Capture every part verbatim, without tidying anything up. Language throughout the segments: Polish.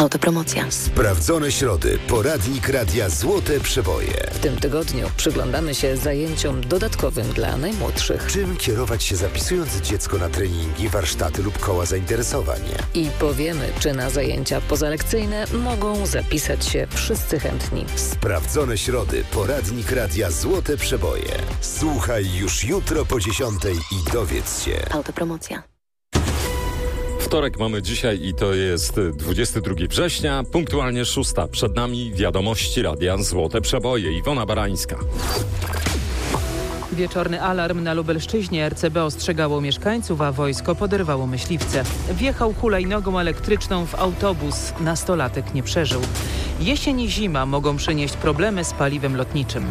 Autopromocja. Sprawdzone środy. Poradnik Radia Złote Przeboje. W tym tygodniu przyglądamy się zajęciom dodatkowym dla najmłodszych. Czym kierować się zapisując dziecko na treningi, warsztaty lub koła zainteresowań? I powiemy, czy na zajęcia pozalekcyjne mogą zapisać się wszyscy chętni. Sprawdzone środy. Poradnik Radia Złote Przeboje. Słuchaj już jutro po dziesiątej i dowiedz się. Autopromocja. Wtorek mamy dzisiaj i to jest dwudziestego drugiego września, punktualnie szósta. Przed nami wiadomości Radia Złote Przeboje. Iwona Barańska. Wieczorny alarm na Lubelszczyźnie. R C B ostrzegało mieszkańców, a wojsko poderwało myśliwce. Wjechał hulajnogą elektryczną w autobus. Nastolatek nie przeżył. Jesień i zima mogą przynieść problemy z paliwem lotniczym.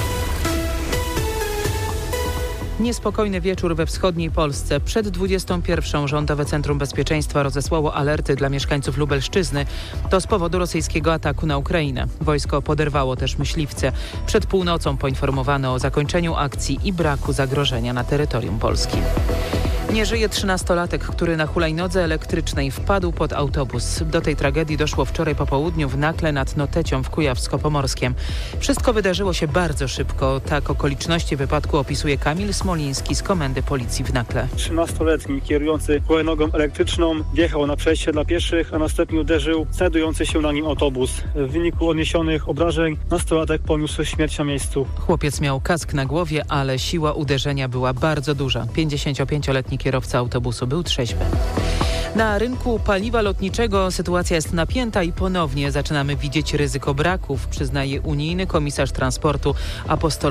Niespokojny wieczór we wschodniej Polsce. Przed dwudziestą pierwszą Rządowe Centrum Bezpieczeństwa rozesłało alerty dla mieszkańców Lubelszczyzny. To z powodu rosyjskiego ataku na Ukrainę. Wojsko poderwało też myśliwce. Przed północą poinformowano o zakończeniu akcji i braku zagrożenia na terytorium Polski. Nie żyje trzynastolatek, który na hulajnodze elektrycznej wpadł pod autobus. Do tej tragedii doszło wczoraj po południu w Nakle nad Notecią w Kujawsko-Pomorskiem. Wszystko wydarzyło się bardzo szybko. Tak okoliczności wypadku opisuje Kamil Smoliński z Komendy Policji w Nakle. trzynastoletni kierujący hulajnogą elektryczną wjechał na przejście dla pieszych, a następnie uderzył znajdujący się na nim autobus. W wyniku odniesionych obrażeń nastolatek poniósł śmierć na miejscu. Chłopiec miał kask na głowie, ale siła uderzenia była bardzo duża. pięćdziesięciopięcioletni kierowca autobusu był trzeźwy. Na rynku paliwa lotniczego sytuacja jest napięta i ponownie zaczynamy widzieć ryzyko braków, przyznaje unijny komisarz transportu Apostol